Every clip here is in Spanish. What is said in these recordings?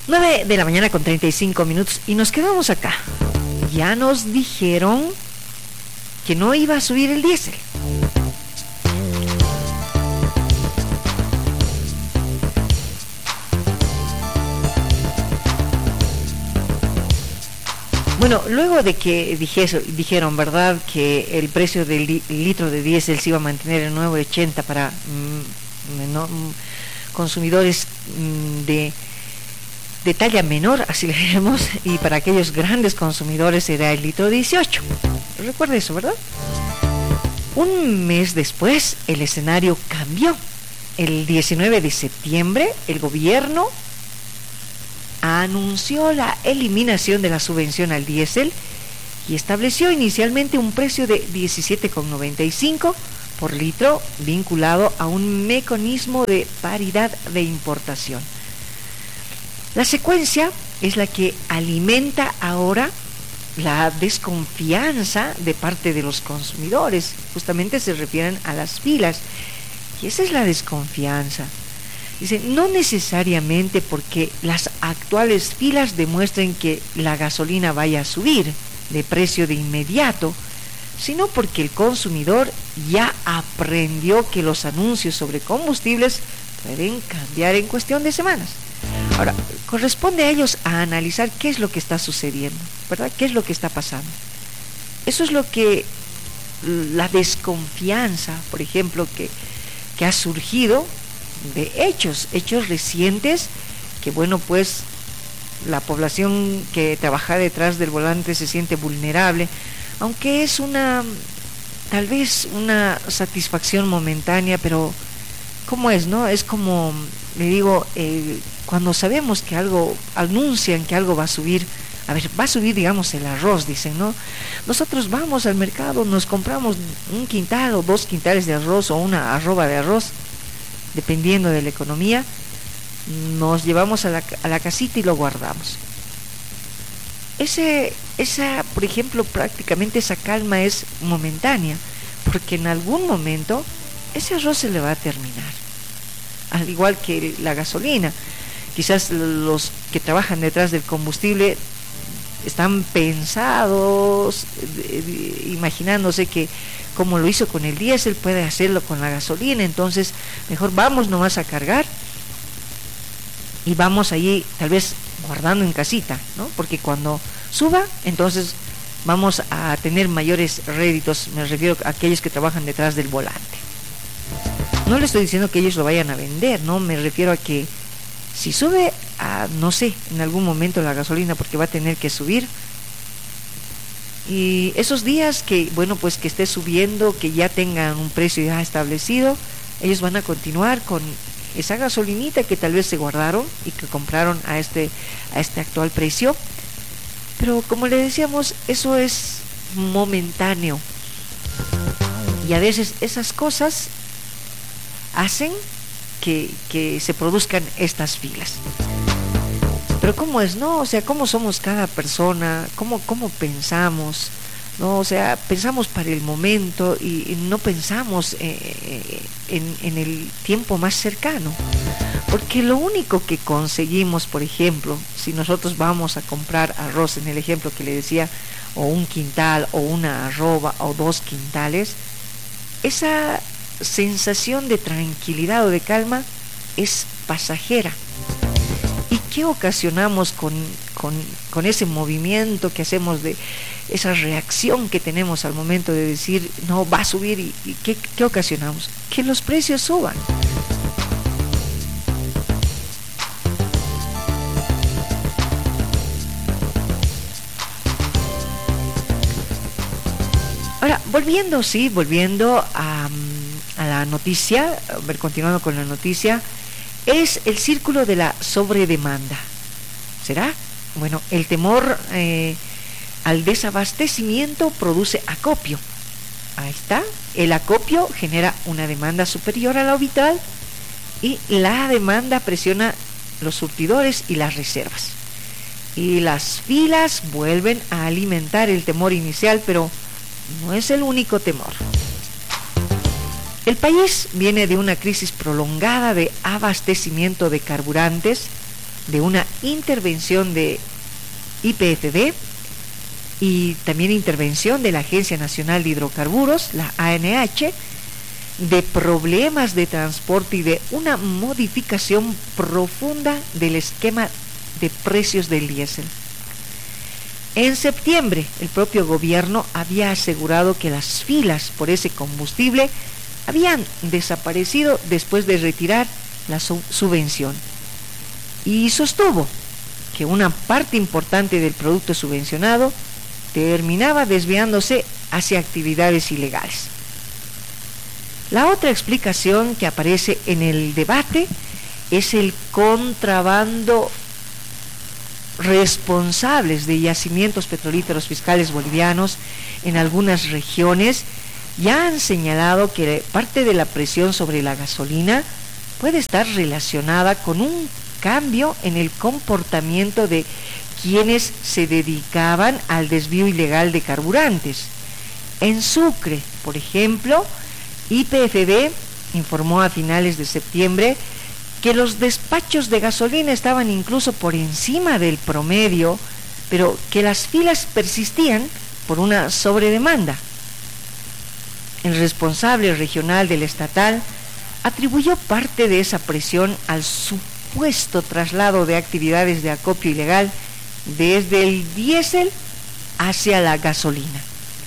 9 de la mañana con 35 minutos y nos quedamos acá. Ya nos dijeron que no iba a subir el diésel. Bueno, luego de que dijeron, ¿verdad?, que el precio del litro de diésel se iba a mantener en 9.80 para consumidores de talla menor, así le diremos, y para aquellos grandes consumidores era el litro 18. Recuerda eso, ¿verdad? Un mes después, el escenario cambió. El 19 de septiembre, el gobierno anunció la eliminación de la subvención al diésel y estableció inicialmente un precio de 17,95 por litro vinculado a un mecanismo de paridad de importación. La secuencia es la que alimenta ahora la desconfianza de parte de los consumidores. Justamente se refieren a las filas, y esa es la desconfianza. Dice, no necesariamente porque las actuales filas demuestren que la gasolina vaya a subir de precio de inmediato, sino porque el consumidor ya aprendió que los anuncios sobre combustibles pueden cambiar en cuestión de semanas. Ahora, corresponde a ellos a analizar qué es lo que está sucediendo, ¿verdad? ¿Qué es lo que está pasando? Eso es lo que la desconfianza, por ejemplo, que ha surgido de hechos recientes, que bueno, pues la población que trabaja detrás del volante se siente vulnerable, aunque es tal vez una satisfacción momentánea, pero ¿cómo es, no? Es como, le digo, cuando sabemos que anuncian que algo va a subir, va a subir, digamos, el arroz, dicen, ¿no? Nosotros vamos al mercado, nos compramos un quintal o 2 quintales de arroz o una arroba de arroz, dependiendo de la economía, nos llevamos a la casita y lo guardamos. Por ejemplo, prácticamente esa calma es momentánea, porque en algún momento ese arroz se le va a terminar, al igual que la gasolina. Quizás los que trabajan detrás del combustible están pensados, imaginándose que como lo hizo con el diésel puede hacerlo con la gasolina, entonces mejor vamos nomás a cargar y vamos allí tal vez guardando en casita, ¿no? Porque cuando suba, entonces vamos a tener mayores réditos. Me refiero a aquellos que trabajan detrás del volante. No le estoy diciendo que ellos lo vayan a vender, no, me refiero a que si sube a, no sé, en algún momento la gasolina, porque va a tener que subir, y esos días que, bueno, pues que esté subiendo, que ya tengan un precio ya establecido, ellos van a continuar con esa gasolinita que tal vez se guardaron y que compraron a este actual precio. Pero como le decíamos, eso es momentáneo, y a veces esas cosas hacen que se produzcan estas filas. Pero ¿cómo es, no? O sea, ¿cómo somos cada persona? ¿Cómo pensamos? ¿No? O sea, pensamos para el momento y no pensamos en el tiempo más cercano. Porque lo único que conseguimos, por ejemplo, si nosotros vamos a comprar arroz, en el ejemplo que le decía, o un quintal, o una arroba, o 2 quintales, esa sensación de tranquilidad o de calma es pasajera. ¿Y qué ocasionamos con ese movimiento que hacemos, de esa reacción que tenemos al momento de decir no, va a subir? ¿Y qué ocasionamos? Que los precios suban. Ahora, volviendo a la noticia, continuando con la noticia, es el círculo de la sobredemanda. ¿Será? Bueno, el temor al desabastecimiento produce acopio. Ahí está. El acopio genera una demanda superior a la habitual y la demanda presiona los surtidores y las reservas. Y las filas vuelven a alimentar el temor inicial, pero no es el único temor. El país viene de una crisis prolongada de abastecimiento de carburantes, de una intervención de YPF y también intervención de la Agencia Nacional de Hidrocarburos, la ANH, de problemas de transporte y de una modificación profunda del esquema de precios del diésel. En septiembre, el propio gobierno había asegurado que las filas por ese combustible habían desaparecido después de retirar la subvención, y sostuvo que una parte importante del producto subvencionado terminaba desviándose hacia actividades ilegales. La otra explicación que aparece en el debate es el contrabando. Responsables de yacimientos petrolíferos fiscales bolivianos en algunas regiones ya han señalado que parte de la presión sobre la gasolina puede estar relacionada con un cambio en el comportamiento de quienes se dedicaban al desvío ilegal de carburantes. En Sucre, por ejemplo, YPF informó a finales de septiembre que los despachos de gasolina estaban incluso por encima del promedio, pero que las filas persistían por una sobredemanda. El responsable regional del estatal atribuyó parte de esa presión al supuesto traslado de actividades de acopio ilegal desde el diésel hacia la gasolina.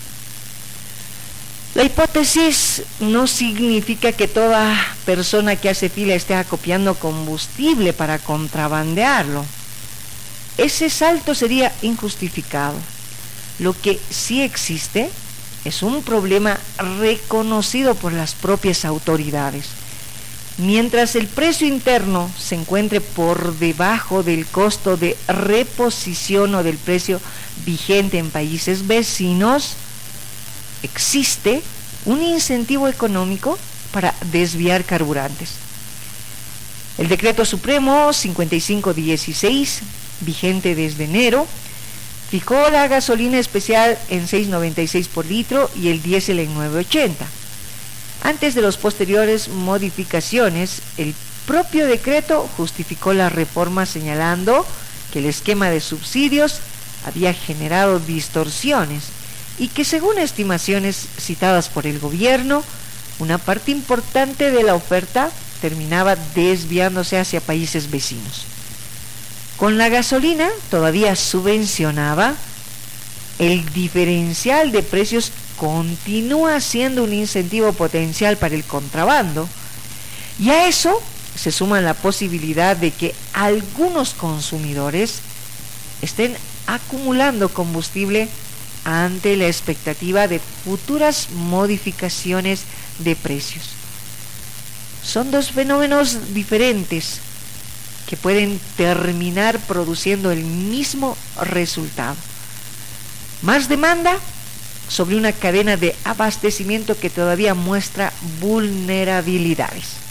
La hipótesis no significa que toda persona que hace fila esté acopiando combustible para contrabandearlo. Ese salto sería injustificado. Lo que sí existe es un problema reconocido por las propias autoridades. Mientras el precio interno se encuentre por debajo del costo de reposición o del precio vigente en países vecinos, existe un incentivo económico para desviar carburantes. El Decreto Supremo 5516, vigente desde enero, fijó la gasolina especial en 6.96 por litro y el diésel en 9.80. Antes de las posteriores modificaciones, el propio decreto justificó la reforma señalando que el esquema de subsidios había generado distorsiones y que, según estimaciones citadas por el gobierno, una parte importante de la oferta terminaba desviándose hacia países vecinos. Con la gasolina todavía subvencionaba, el diferencial de precios continúa siendo un incentivo potencial para el contrabando, y a eso se suma la posibilidad de que algunos consumidores estén acumulando combustible ante la expectativa de futuras modificaciones de precios. Son dos fenómenos diferentes que pueden terminar produciendo el mismo resultado: más demanda sobre una cadena de abastecimiento que todavía muestra vulnerabilidades.